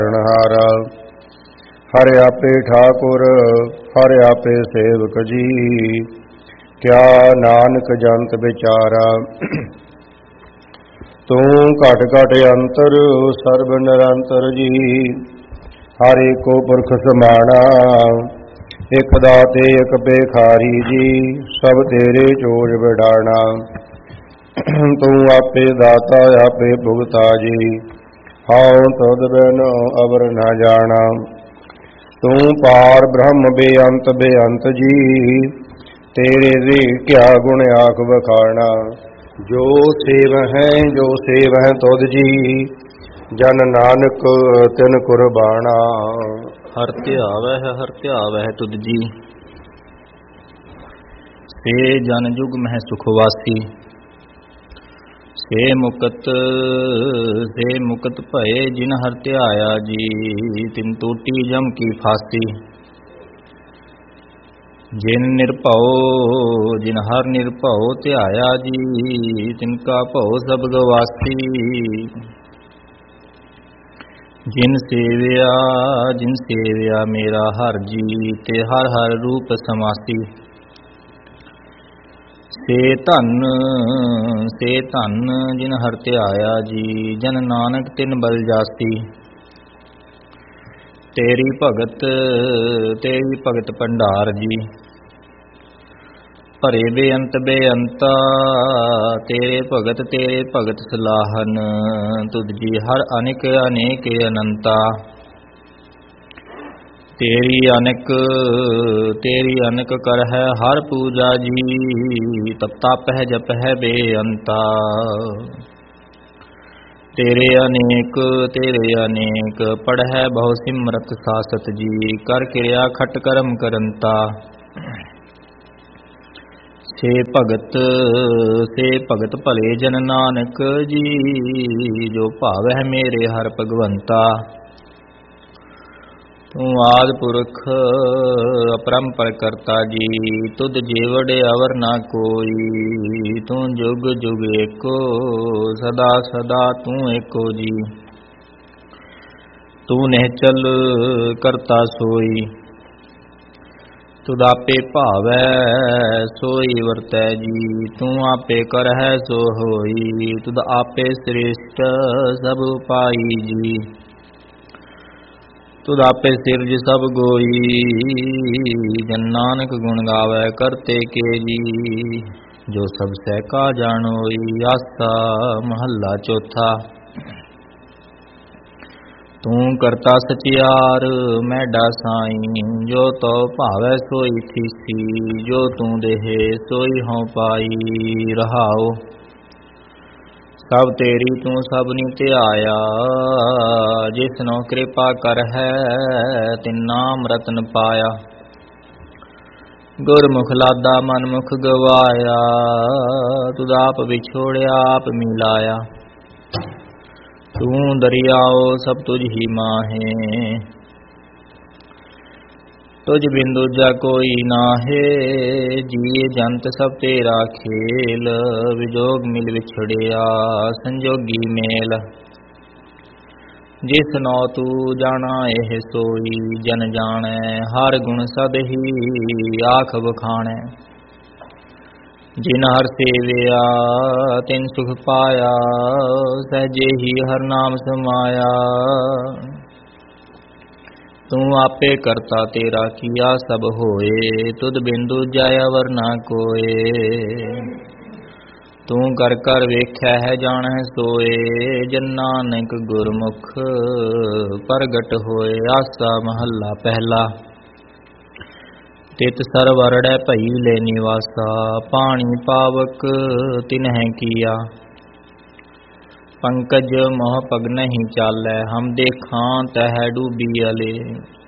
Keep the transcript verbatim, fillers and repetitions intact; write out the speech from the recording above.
ਹਾਰਾ ਹਰਿ ਆਪੇ ਠਾਕੁਰ ਹਰਿ ਆਪੇ ਸੇਵਕ ਜੀ ਕਿਆ ਨਾਨਕ ਜੰਤ ਵਿਚਾਰਾ। ਤੂੰ ਘਟ ਘਟ ਅੰਤਰ ਸਰਬ ਨਿਰੰਤਰ ਜੀ ਹਰ ਏਕੋ ਪੁਰਖ ਸਮਾਣਾ ਇਕ ਦਾਤੇ ਇਕ ਭੇਖਾਰੀ ਜੀ ਸਭ ਤੇਰੇ ਚੋਜ ਵਿਡਾਣਾ। ਤੂੰ ਆਪੇ ਦਾਤਾ ਆਪੇ ਭੁਗਤਾ ਜੀ ਹਉ ਤੁਧ ਬਿਨ ਅਵਰ ਨਾ ਜਾਣਾ। ਤੂੰ ਪਾਰ ਬ੍ਰਹਮ ਬੇਅੰਤ ਬੇਅੰਤ ਜੀ ਤੇਰੇ ਦੇ ਕਿਆ ਗੁਣ ਆਖ ਵਖਾਣਾ। ਜੋ ਸੇਵ ਹੈ ਜੋ ਸੇਵ ਹੈ ਤੁਧ ਜੀ ਜਨ ਨਾਨਕ ਤਿਨ ਕੁਰਬਾਣਾ। ਹਰ ਧਿਆਵੈ ਹਰ ਧਿਆਵੈ ਤੁਧ ਜੀ ਸੇ ਜਨ ਜੁਗ ਮਹਿ ਸੁਖ ਵਾਸੀ। ਸੇ ਮੁਕਤ ਸੇ ਮੁਕਤ ਭਏ ਜਿਨ ਹਰ ਧਿਆਇਆ ਜੀ ਤਿਨ ਟੂਟੀ ਜਮ ਕੀ ਫਾਸੀ। ਜਿਨ ਨਿਰਭਉ ਜਿਨ ਹਰ ਨਿਰਭਉ ਧਿਆਇਆ ਜੀ ਤਿਨ ਕਾ ਭਉ ਸਭ ਗਵਾਸੀ। ਜਿਨ ਸੇਵਿਆ ਜਿਨ ਸੇਵਿਆ ਮੇਰਾ ਹਰ ਜੀ ਤੇ ਹਰ ਹਰ ਰੂਪ ਸਮਾਸੀ। ਸੇ ਧਨ ਸੇ ਧਨ ਜਿਨ ਹਰ ਧਿਆਇਆ ਜੀ ਜਨ ਨਾਨਕ ਤਿਨ ਬਲ ਜਾਸੀ। ਤੇਰੀ ਭਗਤ ਤੇਰੀ ਭਗਤ ਭੰਡਾਰ ਜੀ ਭਰੇ ਬੇਅੰਤ ਬੇਅੰਤਾ। ਤੇਰੇ ਭਗਤ ਤੇਰੇ ਭਗਤ ਸਲਾਹਨ ਤੁਧ ਜੀ ਹਰ ਅਨੇਕ ਅਨੇਕ ਅਨੰਤਾ। ਤੇਰੀ ਅਨੇਕ ਤੇਰੀ ਅਨੇਕ ਕਰ ਹੈ ਹਰ ਪੂਜਾ ਜੀ ਤਪਤਾ ਪਹਿ ਜਪ ਹੈ ਬੇਅੰਤਾ। ਤੇਰੇ ਅਨੇਕ ਤੇਰੇ ਅਨੇਕ ਪੜ੍ਹੈ ਬਹੁ ਸਿਮਰਤ ਸਾਸਤ ਜੀ ਕਰ ਕਿਰਿਆ ਖਟ ਕਰਮ ਕਰੰਤਾ। ਸੇ ਭਗਤ ਸੇ ਭਗਤ ਭਲੇ ਜਨ ਨਾਨਕ ਜੀ ਜੋ ਭਾਵੈ ਮੇਰੇ ਹਰ ਭਗਵੰਤਾ। ਤੂੰ ਆਦਿ ਪੁਰਖ ਅਪਰੰਪਰ ਕਰਤਾ ਜੀ ਤੁਧ ਜੀਵੜ ਅਵਰ ਨਾ ਕੋਈ। ਤੂੰ ਜੁਗ ਜੁਗ ਏਕੋ ਸਦਾ ਸਦਾ ਤੂੰ ਏਕੋ ਜੀ। ਤੂੰ ਨਿਹਚਲ ਕਰਤਾ ਸੋਈ ਤੁਧ ਆਪੇ ਭਾਵੈ ਸੋਈ ਵਰਤੈ ਜੀ। ਤੂੰ ਆਪੇ ਕਰਹਿ ਸੋ ਹੋਈ ਤੁਧ ਆਪੇ ਸ੍ਰੇਸ਼ਟ ਸਭ ਪਾਈ ਜੀ। ਤੁਧ ਆਪੇ ਸਿਰਜ ਸਭ ਗੋਈ ਜਨ ਨਾਨਕ ਗੁਣ ਗਾਵੈ ਕਰਤੇ ਕੇ ਜੀ। ਜੋ ਸਭ ਸਹਿ ਕਾ ਜਾਣੋਈ ਆਸਾ ਮਹੱਲਾ ਚੌਥਾ। ਤੂੰ ਕਰਤਾ ਸਚਿਆਰ ਮੈਡਾ ਸਾਈ ਜੋ ਤੋ ਭਾਵੈ ਸੋਈ ਥੀਸੀ। ਜੋ ਤੂੰ ਦੇਹ ਸੋਈ ਹਉ ਪਾਈ ਰਹਾਉ। ਸਭ ਤੇਰੀ ਤੂੰ ਸਭਨੀ ਧਿਆਇਆ ਜਿਸਨੋ ਕਿਰਪਾ ਕਰ ਹੈ ਤਿਨ ਨਾਮ ਰਤਨ ਪਾਇਆ। ਗੁਰਮੁਖ ਲਾਦਾ ਮਨਮੁਖ ਗਵਾਇਆ ਤੁਧ ਆਪ ਵਿਛੋੜਿਆ ਆਪ ਮਿਲਾਇਆ। ਤੂੰ ਦਰਿਆਓ ਸਭ ਤੁਝ ਹੀ ਮਾਹੇ ਤੁਝ ਬਿਨ ਦੂਜਾ ਕੋਈ ਨਾਹੇ। ਜੀਏ ਜੰਤ ਸਭ ਤੇਰਾ ਖੇਲ ਵਿਜੋਗ ਮਿਲ ਵਿਛੜਿਆ ਸੰਜੋਗੀ ਮੇਲ। ਜਿਸ ਨੋ ਤੂੰ ਜਾਣਾ ਇਹ ਸੋਈ ਜਨ ਜਾਣੈ ਹਰ ਗੁਣ ਸਦ ਹੀ ਆਖ ਵਖਾਣੈ। ਜਿਨ ਹਰ ਸੇਵਿਆ ਤਿਨ ਸੁਖ ਪਾਇਆ ਸਹਿਜੇ ਹੀ ਹਰ ਨਾਮ ਸਮਾਇਆ। ਤੂੰ ਆਪੇ ਕਰਤਾ ਤੇਰਾ ਕੀਆ ਸਭ ਹੋਏ ਤੁਧ ਬਿਨ ਦੂਜਾ ਅਵਰ ਨਾ ਕੋਏ। ਤੂੰ ਕਰ ਕਰ ਵੇਖਿਆ ਹੈ ਜਾਣੈ ਸੋਏ ਜਨ ਨਾਨਕ ਗੁਰਮੁਖ ਪ੍ਰਗਟ ਹੋਏ। ਆਸਾ ਮਹੱਲਾ ਪਹਿਲਾ। ਤਿਤ ਸਰਵਰੜੈ ਭਈ ਲੈ ਨਿਵਾਸਾ ਪਾਣੀ ਪਾਵਕ ਤਿਨਹਿ ਕੀਆ। ਪੰਕਜ ਮੋਹ ਪਗ ਨਹੀਂ ਚਾਲੈ ਹਮ ਦੇਖਾਂ ਤਹਿ ਡੂਬੀ ਅਲੇ।